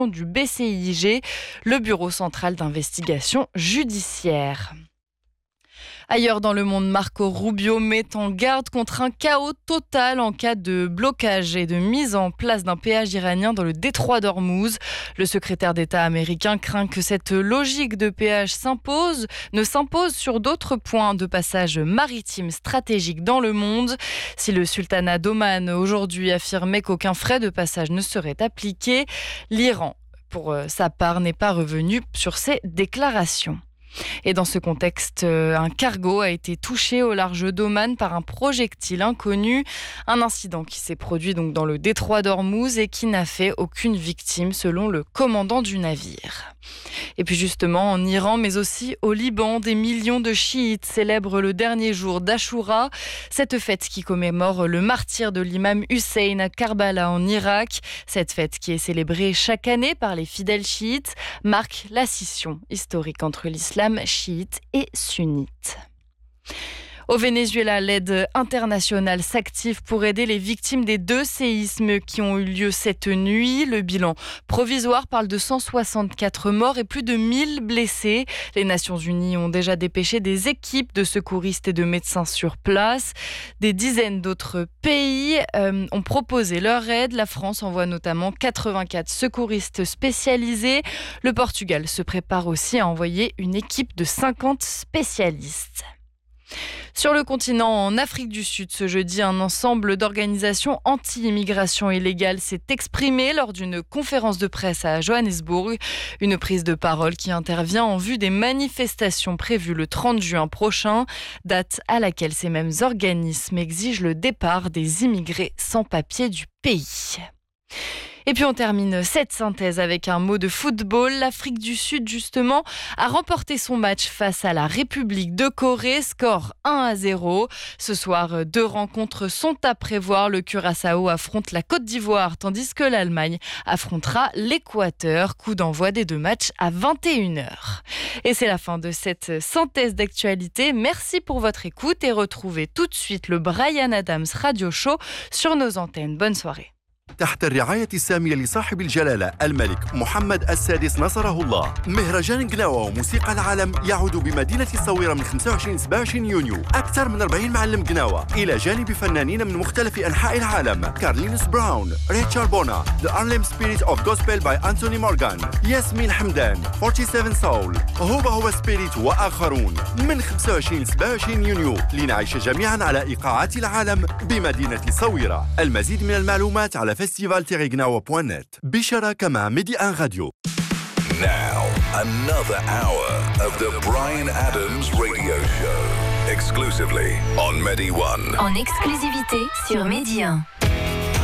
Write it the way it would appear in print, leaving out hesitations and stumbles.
du BCIG, le Bureau central d'investigation judiciaire. Ailleurs dans le monde, Marco Rubio met en garde contre un chaos total en cas de blocage et de mise en place d'un péage iranien dans le détroit d'Ormuz. Le secrétaire d'État américain craint que cette logique de péage ne s'impose sur d'autres points de passage maritimes stratégiques dans le monde. Si le sultanat d'Oman aujourd'hui affirmait qu'aucun frais de passage ne serait appliqué, l'Iran, pour sa part, n'est pas revenu sur ces déclarations. Et dans ce contexte, un cargo a été touché au large d'Oman par un projectile inconnu. Un incident qui s'est produit donc dans le détroit d'Ormuz et qui n'a fait aucune victime selon le commandant du navire. Et puis justement, en Iran, mais aussi au Liban, des millions de chiites célèbrent le dernier jour d'Ashura, cette fête qui commémore le martyre de l'imam Hussein à Karbala en Irak. Cette fête qui est célébrée chaque année par les fidèles chiites marque la scission historique entre l'islam chiite et sunnite. Au Venezuela, l'aide internationale s'active pour aider les victimes des 2 séismes qui ont eu lieu cette nuit. Le bilan provisoire parle de 164 morts et plus de 1000 blessés. Les Nations Unies ont déjà dépêché des équipes de secouristes et de médecins sur place. Des dizaines d'autres pays ont proposé leur aide. La France envoie notamment 84 secouristes spécialisés. Le Portugal se prépare aussi à envoyer une équipe de 50 spécialistes. Sur le continent, en Afrique du Sud, ce jeudi, un ensemble d'organisations anti-immigration illégale s'est exprimé lors d'une conférence de presse à Johannesburg. Une prise de parole qui intervient en vue des manifestations prévues le 30 juin prochain, date à laquelle ces mêmes organismes exigent le départ des immigrés sans papier du pays. Et puis on termine cette synthèse avec un mot de football. L'Afrique du Sud, justement, a remporté son match face à la République de Corée, score 1-0. Ce soir, 2 rencontres sont à prévoir. Le Curaçao affronte la Côte d'Ivoire, tandis que l'Allemagne affrontera l'Équateur. Coup d'envoi des 2 matchs à 21h. Et c'est la fin de cette synthèse d'actualité. Merci pour votre écoute et retrouvez tout de suite le Bryan Adams Radio Show sur nos antennes. Bonne soirée. تحت الرعاية السامية لصاحب الجلالة الملك محمد السادس نصره الله، مهرجان قناوة وموسيقى العالم يعود بمدينة الصويرة من 25-27 يونيو. أكثر من 40 معلم قناوة إلى جانب فنانين من مختلف أنحاء العالم: كارلينوس براون، ريتشارد بونا، The Harlem Spirit of Gospel by Anthony Morgan، ياسمين حمدان، 47 Soul، هو سبيريت وآخرون. من 25-27 يونيو لنعيش جميعا على إيقاعات العالم بمدينة الصويرة. المزيد من المعلومات على festival-gnawa.net. بشراكة مع ميدي أن راديو. Now, another hour of the Bryan Adams Radio Show. Exclusively on Medi One. En exclusivité sur Medi 1.